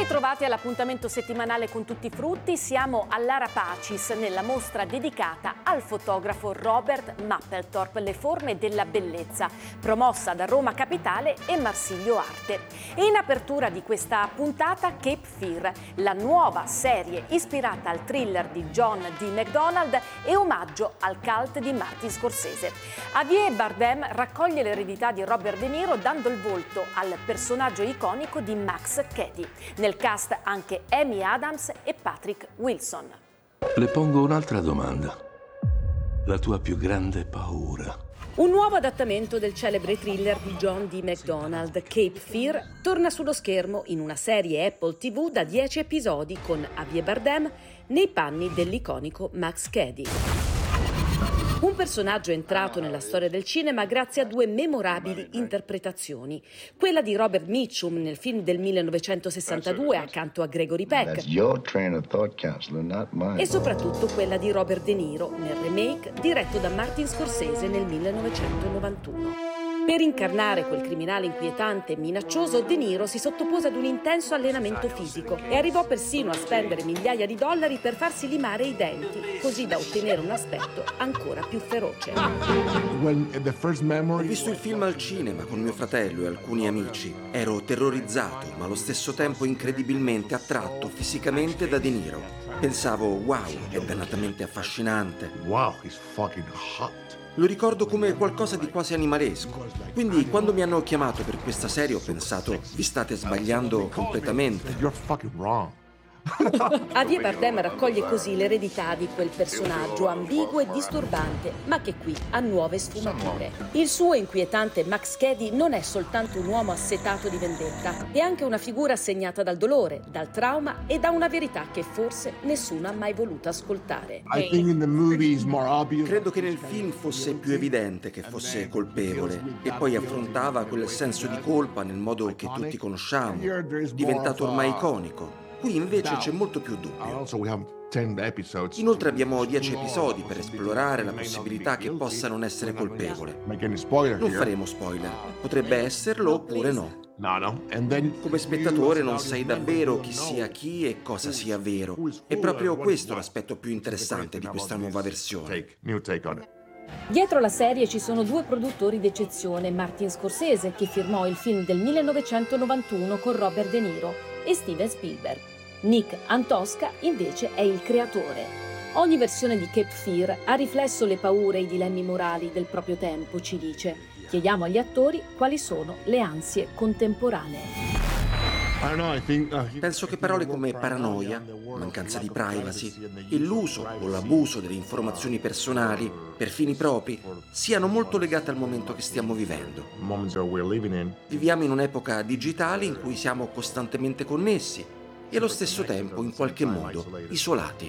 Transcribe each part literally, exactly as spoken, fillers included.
ritrovati all'appuntamento settimanale con tutti i frutti. Siamo all'Ara Pacis nella mostra dedicata al fotografo Robert Mapplethorpe, Le forme della bellezza, promossa da Roma Capitale e Marsilio Arte. E in apertura di questa puntata Cape Fear, la nuova serie ispirata al thriller di John D. MacDonald e omaggio al cult di Martin Scorsese. Javier Bardem raccoglie l'eredità di Robert De Niro dando il volto al personaggio iconico di Max Cady. Nel cast anche Amy Adams e Patrick Wilson. Le pongo un'altra domanda. La tua più grande paura? Un nuovo adattamento del celebre thriller di John D. MacDonald, Cape Fear, torna sullo schermo in una serie Apple tivù da dieci episodi con Javier Bardem nei panni dell'iconico Max Cady. Un personaggio entrato nella storia del cinema grazie a due memorabili interpretazioni. Quella di Robert Mitchum nel film del millenovecentosessantadue accanto a Gregory Peck e soprattutto quella di Robert De Niro nel remake diretto da Martin Scorsese nel millenovecentonovantuno. Per incarnare quel criminale inquietante e minaccioso, De Niro si sottopose ad un intenso allenamento fisico e arrivò persino a spendere migliaia di dollari per farsi limare i denti, così da ottenere un aspetto ancora più feroce. Ho visto il film al cinema con mio fratello e alcuni amici. Ero terrorizzato, ma allo stesso tempo incredibilmente attratto fisicamente da De Niro. Pensavo, wow, è dannatamente affascinante. Wow, he's fucking hot. Lo ricordo come qualcosa di quasi animalesco. Quindi quando mi hanno chiamato per questa serie ho pensato, vi state sbagliando completamente. You're fucking wrong. Javier Bardem raccoglie così l'eredità di quel personaggio ambiguo e disturbante, ma che qui ha nuove sfumature. Il suo inquietante Max Cady non è soltanto un uomo assetato di vendetta, è anche una figura segnata dal dolore, dal trauma e da una verità che forse nessuno ha mai voluto ascoltare. I think in the movie is more obvious. Credo che nel film fosse più evidente che fosse colpevole e poi affrontava quel senso di colpa nel modo che tutti conosciamo, diventato ormai iconico. Qui invece c'è molto più dubbio. Inoltre abbiamo dieci episodi per esplorare la possibilità che possa non essere colpevole. Non faremo spoiler, potrebbe esserlo oppure no. Come spettatore non sai davvero chi sia chi e cosa sia vero. È proprio questo l'aspetto più interessante di questa nuova versione. Dietro la serie ci sono due produttori d'eccezione, Martin Scorsese, che firmò il film del millenovecentonovantuno con Robert De Niro, e Steven Spielberg. Nick Antosca invece è il creatore. Ogni versione di Cape Fear ha riflesso le paure e i dilemmi morali del proprio tempo, ci dice. Chiediamo agli attori quali sono le ansie contemporanee. Penso che parole come paranoia, mancanza di privacy e l'uso o l'abuso delle informazioni personali per fini propri siano molto legate al momento che stiamo vivendo. Viviamo in un'epoca digitale in cui siamo costantemente connessi e allo stesso tempo, in qualche modo, isolati.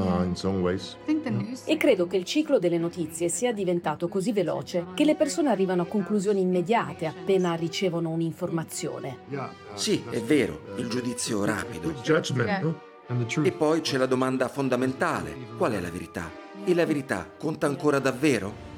E credo che il ciclo delle notizie sia diventato così veloce che le persone arrivano a conclusioni immediate appena ricevono un'informazione. Sì, è vero, il giudizio rapido. E poi c'è la domanda fondamentale: qual è la verità? E la verità conta ancora davvero?